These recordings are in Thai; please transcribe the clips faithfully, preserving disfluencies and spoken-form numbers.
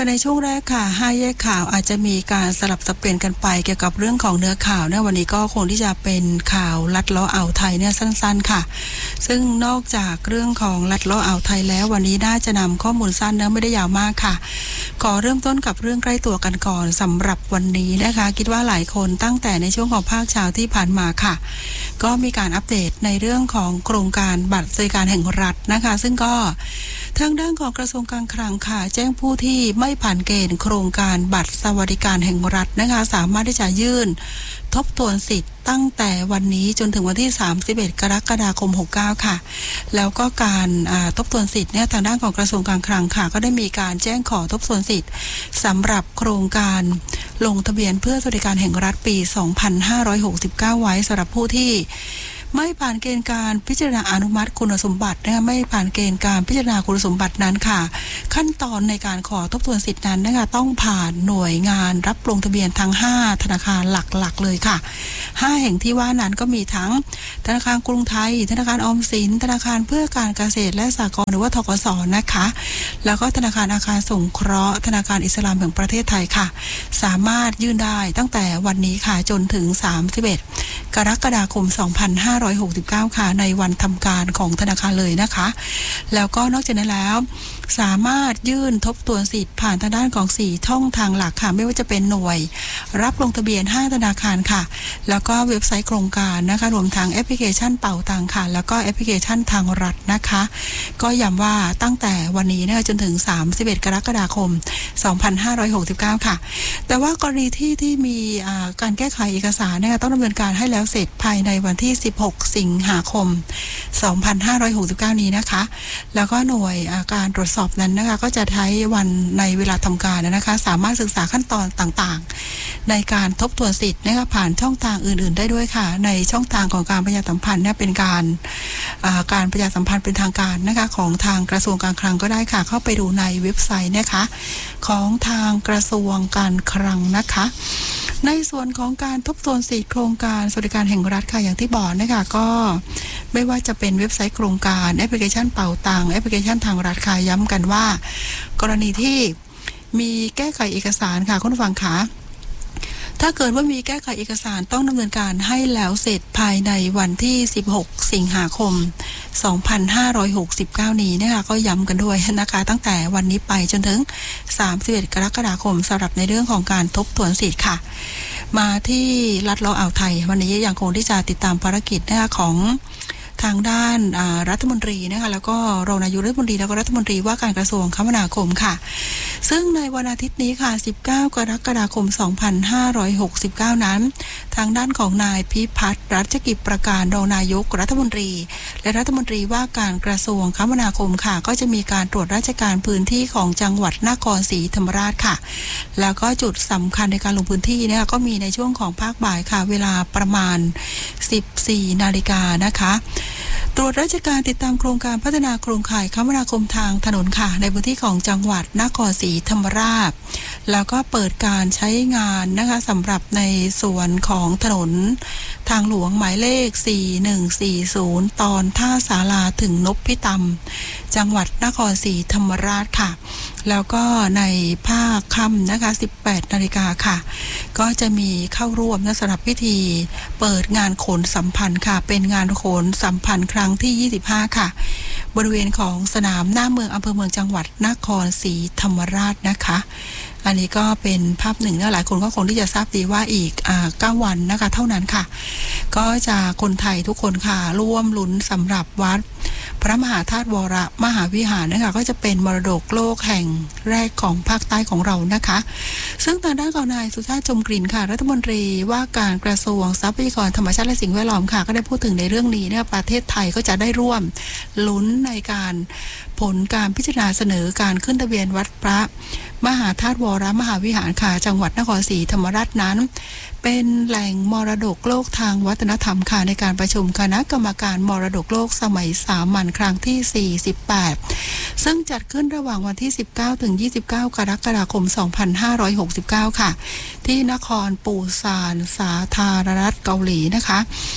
ในช่วงแรกค่ะห้าแยกข่าวอาจจะมีการสลับสับเปลี่ยนกันไปเกี่ยวกับเรื่องของเนื้อข่าวเนี่ยวันนี้ก็คงที่จะเป็นข่าวลัดเลาะอ่าวไทยเนี่ยสั้นๆค่ะซึ่งนอกจากเรื่องของลัดเลาะอ่าวไทยแล้ววันนี้น่าจะนำข้อมูลสั้นนะไม่ได้ยาวมากค่ะขอเริ่มต้นกับเรื่องใกล้ตัวกันก่อนสำหรับวันนี้นะคะคิดว่าหลายคนตั้งแต่ในช่วงของภาคเช้าที่ผ่านมาค่ะก็มีการอัปเดตในเรื่องของโครงการบัตรสวัสดิการแห่งรัฐนะคะซึ่งก็ทางด้านของกระทรวงการคลังค่ะแจ้งผู้ที่ไม่ผ่านเกณฑ์โครงการบัตรสวัสดิการแห่งรัฐนะคะสามารถที่จะยื่นทบทวนสิทธิ์ตั้งแต่วันนี้จนถึงวันที่สามสิบเอ็ดกรกฎาคมหกสิบเก้าค่ะแล้วก็การทบทวนสิทธิ์เนี่ยทางด้านของกระทรวงการคลังค่ะก็ได้มีการแจ้งขอทบทวนสิทธิ์สำหรับโครงการลงทะเบียนเพื่อสวัสดิการแห่งรัฐปีสองพันห้าร้อยหกสิบเก้าไว้สำหรับผู้ที่ไม่ผ่านเกณฑ์การพิจารณาอนุมัติคุณสมบัตินะคะไม่ผ่านเกณฑ์การพิจารณาคุณสมบัตินั้นค่ะขั้นตอนในการขอทบทวนสิทธินั้นนะคะต้องผ่านหน่วยงานรับลงทะเบียนทั้งห้าธนาคารหลักๆเลยค่ะห้าแห่งที่ว่านั้นก็มีทั้งธนาคารกรุงไทยธนาคารออมสินธนาคารเพื่อการเกษตรและสหกรณ์หรือว่าธกสนะคะแล้วก็ธนาคารอาคารสงเคราะห์ธนาคารอิสลามแห่งประเทศไทยค่ะสามารถยื่นได้ตั้งแต่วันนี้ค่ะจนถึงสามสิบเอ็ดกรกฎาคมสองพันห้าร้อยหกสิบเก้าค่ะในวันทำการของธนาคารเลยนะคะแล้วก็นอกจากนั้นแล้วสามารถยื่นทบทวนสิทธิ์ผ่านทางด้านของสี่ช่องทางหลักค่ะไม่ว่าจะเป็นหน่วยรับลงทะเบียนห้าธนาคารค่ะแล้วก็เว็บไซต์โครงการนะคะรวมทั้งแอปพลิเคชันเป่าตังค่ะแล้วก็แอปพลิเคชันทางรัฐนะคะก็ย้ำว่าตั้งแต่วันนี้นะคะจนถึงสามสิบเอ็ดกรกฎาคมสองพันห้าร้อยหกสิบเก้าค่ะแต่ว่ากรณีที่ที่มีการแก้ไขเอกสารนะคะต้องดำเนินการให้แล้วเสร็จภายในวันที่สิบหกสิงหาคมสองพันห้าร้อยหกสิบเก้านี้นะคะแล้วก็หน่วยการตรวจสอบนั้นนะคะก็จะใช้วันในเวลาทำการนะคะสามารถศึกษาขั้นตอนต่างๆในการทบทวนสิทธิ์นะคะผ่านช่องทางอื่นๆได้ด้วยค่ะในช่องทางของการประชาสัมพันธ์เนี่ยเป็นการการประชาสัมพันธ์เป็นทางการนะคะของทางกระทรวงการคลังก็ได้ค่ะเข้าไปดูในเว็บไซต์นะคะของทางกระทรวงการคลังนะคะในส่วนของการทบทวนสิทธิโครงการสวัสดิการแห่งรัฐค่ะอย่างที่บอกนะคะก็ไม่ว่าจะเป็นเว็บไซต์โครงการแอปพลิเคชันเป่าตังแอปพลิเคชันทางรัฐค่ะย้ำกันว่ากรณีที่มีแก้ไขเอกสารค่ะคุณผู้ฟังคะถ้าเกิดว่ามีแก้ไขเอกสารต้องดำเนินการให้แล้วเสร็จภายในวันที่สิบหกสิงหาคมสองพันห้าร้อยหกสิบเก้านี้นะคะก็ย้ำกันด้วยนะคะตั้งแต่วันนี้ไปจนถึงสามสิบเอ็ดกรกฎาคมสำหรับในเรื่องของการทบทวนสิทธิ์ค่ะมาที่ลัดเลาะอ่าวไทยวันนี้ยังคงที่จะติดตามภารกิจนะคะของทางด้านรัฐมนตรีนะคะแล้วก็รองนายกรัฐมนตรีแล้วก็รัฐมนตรีว่าการกระทรวงคมนาคมค่ะซึ่งในวันอาทิตย์นี้ค่ะสิบเก้ากรกฎาคมสองพันห้าร้อยหกสิบเก้านั้นทางด้านของนายพิพัฒน์รัชกิจประการรองนายกรัฐมนตรีและรัฐมนตรีว่าการกระทรวงคมนาคมค่ะก็จะมีการตรวจราชการพื้นที่ของจังหวัดนครศรีธรรมราชค่ะแล้วก็จุดสำคัญในการลงพื้นที่เนี่ยก็มีในช่วงของภาคบ่ายค่ะเวลาประมาณสิบสี่นาฬิกานะคะตรวจราชการติดตามโครงการพัฒนาโครงข่ายคมนาคมทางถนนค่ะในพื้นที่ของจังหวัดนครศรีธรรมราชแล้วก็เปิดการใช้งานนะคะสำหรับในส่วนของถนนทางหลวงหมายเลขสี่หนึ่งสี่ศูนย์ตอนท่าศาลาถึงนพิตำจังหวัดนครศรีธรรมราชค่ะแล้วก็ในภาคค่ำนะคะสิบแปดนาฬิกาค่ะก็จะมีเข้าร่วมสำหรับพิธีเปิดงานโขนสัมพันธ์ค่ะเป็นงานโขนสัมพันธ์ครั้งที่ยี่สิบห้าค่ะบริเวณของสนามหน้าเมืองอำเภอเมืองจังหวัดนครศรีธรรมราชนะคะอันนี้ก็เป็นภาพหนึ่งนะหลายคนก็คงที่จะทราบดีว่าอีกอ่าเก้าวันนะคะเท่านั้นค่ะก็จะคนไทยทุกคนค่ะร่วมลุ้นสำหรับวัดพระมหาธาตุวรมหาวิหารนะคะก็จะเป็นมรดกโลกแห่งแรกของภาคใต้ของเรานะคะซึ่งทางด้านของนายสุชาติชมกลิ่นค่ะรัฐมนตรีว่าการกระทรวงทรัพยากรธรรมชาติและสิ่งแวดล้อมค่ะก็ได้พูดถึงในเรื่องนี้เนี่ยประเทศไทยก็จะได้ร่วมลุ้นในการผลการพิจารณาเสนอการขึ้นทะเบียนวัดพระมหาธาตุวรมหาวิหารค่ะจังหวัดนครศรีธรรมราชนั้นเป็นแหล่งมรดกโลกทางวัฒนธรรมค่ะในการประชุมคณะกรรมการมรดกโลกสมัยสามัญครั้งที่สี่สิบแปดซึ่งจัดขึ้นระหว่างวันที่สิบเก้าถึงยี่สิบเก้ากรกฎาคมสองพันห้าร้อยหกสิบเก้าค่ะที่นครปูซานสาธารณรัฐเกาหลีนะคะ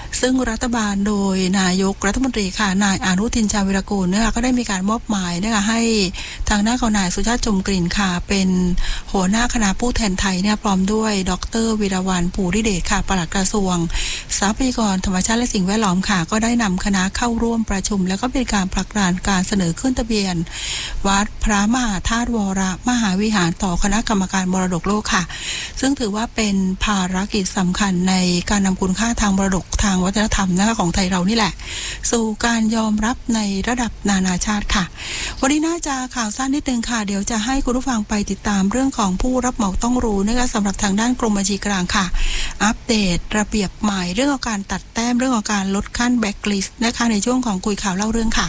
ซึ่งรัฐบาลโดยนายกรัฐมนตรีค่ะนายอนุทินชาญวิรากูลนะคะก็ได้มีการมอบหมายนะคะให้ทางหน้าของนายสุชาติชมกลิ่นค่ะเป็นหัวหน้าคณะผู้แทนไทยเนี่ยพร้อมด้วยดรวีรวรรณภูริเดชค่ะปลัดกระทรวงทรัพยากรธรรมชาติและสิ่งแวดล้อมค่ะก็ได้นำคณะเข้าร่วมประชุมแล้วก็เป็นการผลักดันการเสนอขึ้นทะเบียนวัดพระมหาธาตุวรมหาวิหารต่อคณะกรรมการมรดกโลกค่ะซึ่งถือว่าเป็นภารกิจสำคัญในการนำคุณค่าทางมรดกทางวัฒนธรรมนะคะของไทยเรานี่แหละสู่การยอมรับในระดับนานาชาติค่ะวันนี้น่าจะข่าวสั้นนิดนึงค่ะเดี๋ยวจะให้คุณผู้ฟังไปติดตามเรื่องของผู้รับเหมาต้องรู้นะคะสำหรับทางด้านกรมบัญชีกลางค่ะอัปเดตระเบียบใหม่เรื่องของการตัดแต้มเรื่องของการลดขั้นแบ็คลิสต์นะคะในช่วงของคุยข่าวเล่าเรื่องค่ะ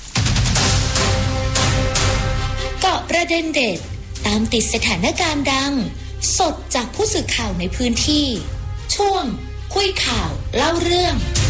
เกาะประเด็นเด็ดตามติดสถานการณ์ดังสดจากผู้สื่อข่าวในพื้นที่ช่วงคุยข่าวเล่าเรื่อง